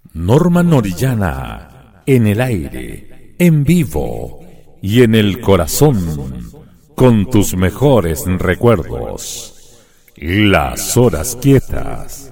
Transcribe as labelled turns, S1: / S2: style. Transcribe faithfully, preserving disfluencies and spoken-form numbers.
S1: Norma Norillana, en el aire, en vivo y en el corazón, con tus mejores recuerdos. Las horas quietas.